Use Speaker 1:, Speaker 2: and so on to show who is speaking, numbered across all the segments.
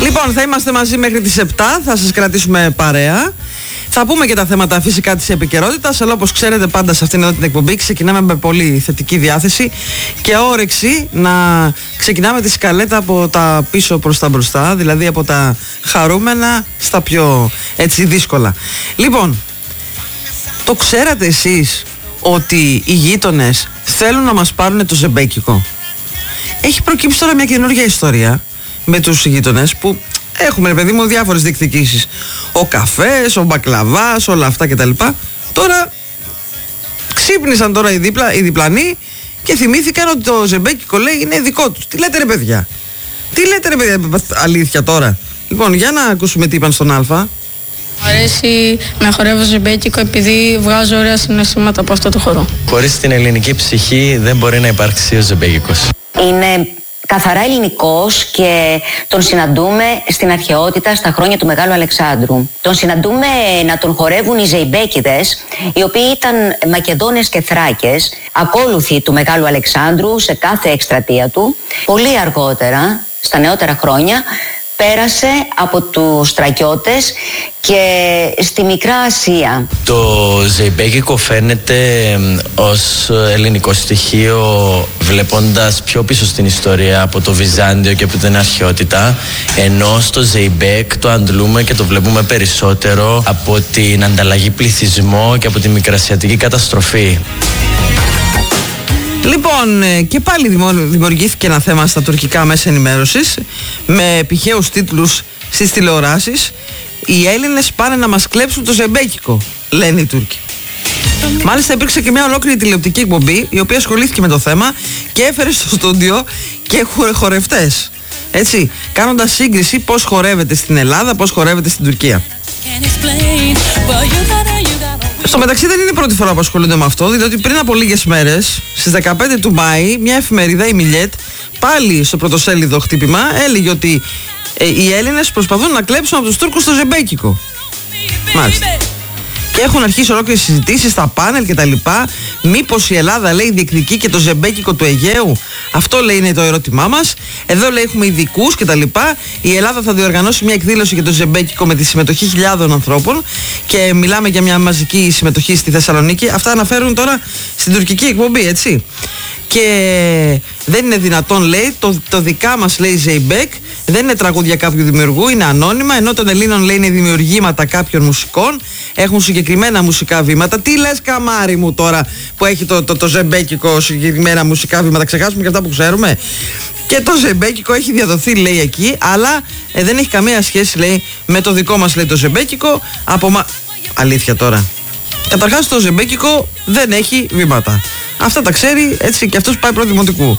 Speaker 1: Λοιπόν, θα είμαστε μαζί μέχρι τις 7, θα σας κρατήσουμε παρέα. Θα πούμε και τα θέματα φυσικά της επικαιρότητας, αλλά όπως ξέρετε πάντα σε αυτήν εδώ την εκπομπή ξεκινάμε με πολύ θετική διάθεση και όρεξη να ξεκινάμε τη σκαλέτα από τα πίσω προς τα μπροστά, δηλαδή από τα χαρούμενα στα πιο έτσι δύσκολα. Λοιπόν, το ξέρατε εσείς ότι οι γείτονες θέλουν να μας πάρουν το ζεμπέκικο? Έχει προκύψει τώρα μια καινούργια ιστορία με τους γείτονες που έχουμε, ρε παιδί μου, διάφορες διεκδικήσεις. Ο καφές, ο μπακλαβάς, όλα αυτά κτλ. Τώρα ξύπνησαν τώρα οι διπλανοί και θυμήθηκαν ότι το ζεμπέκικο, λέει, είναι δικό τους. Τι λέτε ρε παιδιά? Αλήθεια τώρα? Λοιπόν, για να ακούσουμε τι είπαν στον Α.
Speaker 2: Μου αρέσει να χορεύω ζεμπέκικο επειδή βγάζω ωραία συναισθήματα από αυτό το χορό.
Speaker 3: Χωρίς την ελληνική ψυχή δεν μπορεί να υπάρξει ο ζεμπέκικος.
Speaker 4: Είναι καθαρά ελληνικός και τον συναντούμε στην αρχαιότητα στα χρόνια του Μεγάλου Αλεξάνδρου. Τον συναντούμε να τον χορεύουν οι Ζεϊμπέκηδες, οι οποίοι ήταν Μακεδόνες και Θράκες, ακόλουθοι του Μεγάλου Αλεξάνδρου σε κάθε εκστρατεία του. Πολύ αργότερα, στα νεότερα χρόνια, πέρασε από τους Θρακιώτες και στη Μικρά Ασία.
Speaker 3: Το ζεϊμπέκικο φαίνεται ως ελληνικό στοιχείο βλέποντας πιο πίσω στην ιστορία από το Βυζάντιο και από την αρχαιότητα, ενώ στο ζεϊμπέκ το αντλούμε και το βλέπουμε περισσότερο από την ανταλλαγή πληθυσμό και από τη μικρασιατική καταστροφή.
Speaker 1: Λοιπόν, και πάλι δημιουργήθηκε ένα θέμα στα τουρκικά μέσα ενημέρωσης με επιχαίους τίτλους στις τηλεοράσεις. Οι Έλληνες πάνε να μας κλέψουν το ζεμπέκικο, λένε οι Τούρκοι. Μάλιστα υπήρξε και μια ολόκληρη τηλεοπτική εκπομπή η οποία ασχολήθηκε με το θέμα και έφερε στο στούντιο και χορευτές, έτσι, κάνοντας σύγκριση πώς χορεύεται στην Ελλάδα, πώς χορεύεται στην Τουρκία. Στο μεταξύ δεν είναι η πρώτη φορά που ασχολούνται με αυτό, διότι πριν από λίγες μέρες, στις 15 του Μάη, μια εφημερίδα, η Μιλιέτ, πάλι στο πρωτοσέλιδο χτύπημα, έλεγε ότι οι Έλληνες προσπαθούν να κλέψουν από τους Τούρκους το ζεμπέκικο. Μάλιστα. Και έχουν αρχίσει ολόκληρες συζητήσεις στα πάνελ και τα λοιπά. Μήπως η Ελλάδα, λέει, διεκδικεί και το ζεμπέκικο του Αιγαίου? Αυτό, λέει, είναι το ερώτημά μας. Εδώ, λέει, έχουμε ειδικούς και τα λοιπά. Η Ελλάδα θα διοργανώσει μια εκδήλωση για το ζεμπέκικο με τη συμμετοχή χιλιάδων ανθρώπων και μιλάμε για μια μαζική συμμετοχή στη Θεσσαλονίκη. Αυτά αναφέρουν τώρα στην τουρκική εκπομπή, έτσι. Και δεν είναι δυνατόν, λέει, το δικά μας, λέει, ζεϊμπέκ δεν είναι τραγούδια κάποιου δημιουργού, είναι ανώνυμα, ενώ των Ελλήνων, λέει, είναι δημιουργήματα κάποιων μουσικών, έχουν συγκεκριμένα μουσικά βήματα. Τι λες, καμάρι μου, τώρα που έχει το ζεμπέκικο συγκεκριμένα μουσικά βήματα? Ξεχάσουμε και αυτά που ξέρουμε. Και το ζεμπέκικο έχει διαδοθεί, λέει, εκεί, αλλά δεν έχει καμία σχέση, λέει, με το δικό μας, λέει, το ζεμπέκικο. Αλήθεια τώρα? Καταρχάς το ζεμπέκικο δεν έχει βήματα. Αυτά τα ξέρει, έτσι, και αυτός πάει πρώτη δημοτικού.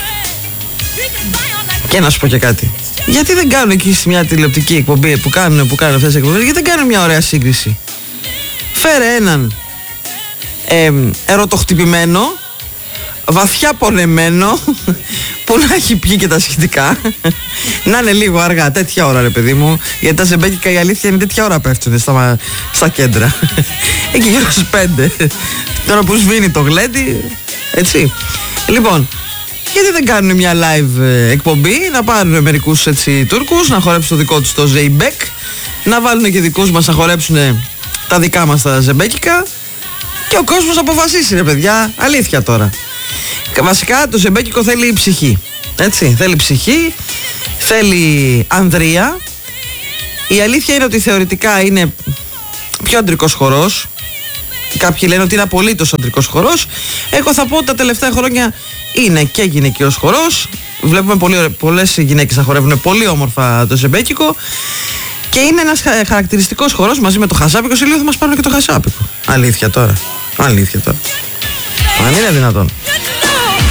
Speaker 1: Και να σου πω και κάτι. Γιατί δεν κάνουν εκεί σε μια τηλεοπτική εκπομπή που κάνουν αυτές τις εκπομπές, γιατί δεν κάνουν μια ωραία σύγκριση? Φέρε έναν ερωτοχτυπημένο, βαθιά πονεμένο, που να έχει πιει και τα σχετικά, να είναι λίγο αργά, τέτοια ώρα, ρε παιδί μου, γιατί τα ζεμπέκικα, η αλήθεια είναι, τέτοια ώρα πέφτουν στα κέντρα. Εκεί γύρω στις 5, τώρα που σβήνει το γλέντι, έτσι. Λοιπόν, γιατί δεν κάνουν μια live εκπομπή, να πάρουν μερικούς, έτσι, Τούρκους να χορέψουν το δικό τους το ζεϊμπέκ, να βάλουν και δικούς μας να χορέψουν τα δικά μας τα ζεμπέκικα και ο κόσμος αποφασίσει, ρε παιδιά, αλήθεια τώρα. Βασικά το ζεμπέκικο θέλει ψυχή, έτσι, θέλει ψυχή, θέλει ανδρεία. Η αλήθεια είναι ότι θεωρητικά είναι πιο αντρικός χορός. Κάποιοι λένε ότι είναι απολύτως αντρικός χορός. Εγώ θα πω ότι τα τελευταία χρόνια είναι και γυναικείος χορός. Βλέπουμε πολλές γυναίκες να χορεύουν πολύ όμορφα το ζεμπέκικο. Και είναι ένας χαρακτηριστικός χορός μαζί με το χασάπικο. Σε λίγο θα μας πάρουν και το χασάπικο. Αλήθεια τώρα. Αν είναι δυνατόν.